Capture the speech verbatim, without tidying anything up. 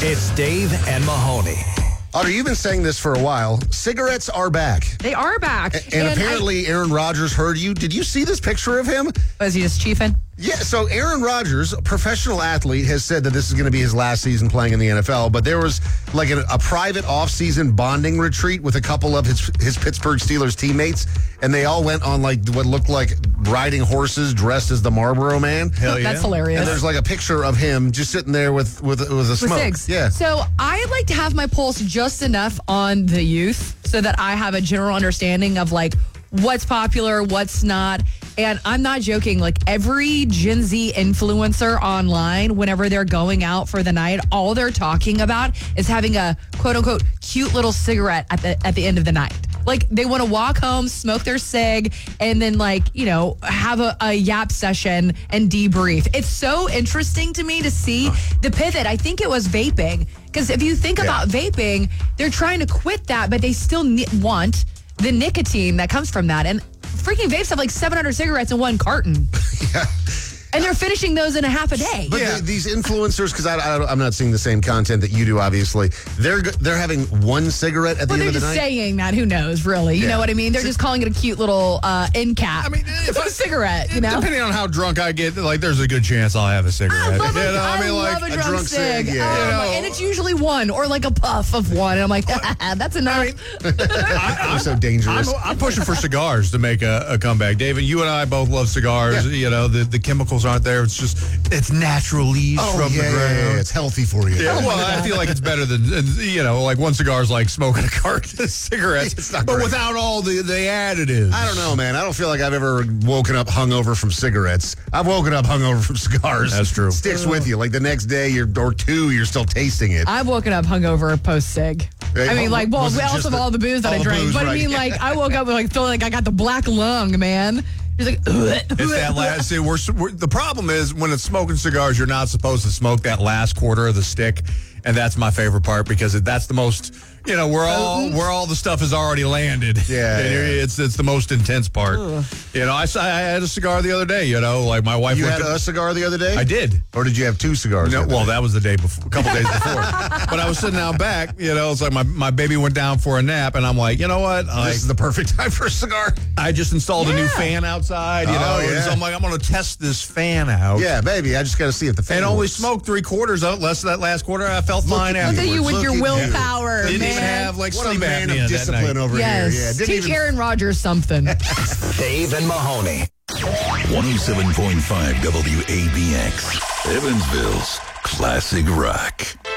It's Dave and Mahoney. Otter, you've been saying this for a while. Cigarettes are back. They are back. And, and apparently I, Aaron Rodgers heard you. Did you see this picture of him? Was he just chiefing? Yeah, so Aaron Rodgers, a professional athlete, has said that this is going to be his last season playing in the N F L, but there was like a, a private off-season bonding retreat with a couple of his, his Pittsburgh Steelers teammates, and they all went on like what looked like riding horses dressed as the Marlboro Man. Hell yeah. That's hilarious. And there's like a picture of him just sitting there with, with, with a smoke. With cigs. Yeah. So I like to have my pulse just enough on the youth so that I have a general understanding of like what's popular, what's not. And I'm not joking, like every Gen Z influencer online, whenever they're going out for the night, all they're talking about is having a quote unquote cute little cigarette at the at the end of the night. Like they want to walk home, smoke their cig, and then like, you know, have a, a yap session and debrief. It's so interesting to me to see the pivot. I think it was vaping. Because if you think yeah. about vaping, they're trying to quit that, but they still ni- want the nicotine that comes from that. And freaking vapes have like seven hundred cigarettes in one carton. yeah. And they're finishing those in a half a day. But yeah. the, these influencers, because I, I, I'm not seeing the same content that you do, obviously, they're they're having one cigarette at well, the end of the night. They're just saying that. Who knows, really? You yeah. know what I mean? They're just calling it a cute little uh, end cap. I mean, if it's a cigarette, you know? Depending on how drunk I get, like, there's a good chance I'll have a cigarette. I love, you a, know, I I mean, love like, a drunk, a drunk cig. cig, yeah. Oh, You know, and it's usually one or like a puff of one. And I'm like, that's enough. I mean, I, I'm so dangerous. I'm, I'm pushing for cigars to make a, a comeback. David, you and I both love cigars. Yeah. You know, the, the chemicals aren't there. It's just, it's natural leaves oh, from yeah, the ground. yeah, yeah. It's healthy for you. Yeah, well, I feel like it's better than, you know, like one cigar is like smoking a carton of cigarettes, It's not but great. without all the, the additives. I don't know, man. I don't feel like I've ever woken up hungover from cigarettes. I've woken up hungover from cigars. That's true. It sticks with you. Like the next day you're, or two, you're still tasting it. I've woken up hungover post cig. Hey, I mean, like, well, was it else just of the- all the booze that all I the drank. booze, But I right. mean, like, I woke up with like feeling like I got the black lung, man. It's like, ugh, It's that last. See, we're, we're, the problem is when it's smoking cigars, you're not supposed to smoke that last quarter of the stick, and that's my favorite part because it, that's the most. You know, where all where all the stuff has already landed. Yeah, And yeah. it's it's the most intense part. Ugh. You know, I, I had a cigar the other day. You know, like my wife. You looked had at- a cigar the other day? I did. Or did you have two cigars? No, the other well, day? that was the day before, a couple days before. But I was sitting out back, you know, it's like my, my baby went down for a nap, and I'm like, you know what? I, This is the perfect time for a cigar. I just installed a new Yeah. fan outside, you Oh, know, yeah. and so I'm like, I'm going to test this fan out. Yeah, baby. I just got to see if the fan And only works. smoked three quarters of it, less of that last quarter. I felt Look fine at Look at afterwards. you with Look your at you. willpower, Didn't man. even have like What a sleep man apnea of that discipline night. over Yes. here. Yeah, didn't Teach even, Aaron Rodgers something. Dave and Mahoney. one oh seven point five W A B X, Evansville's classic rock.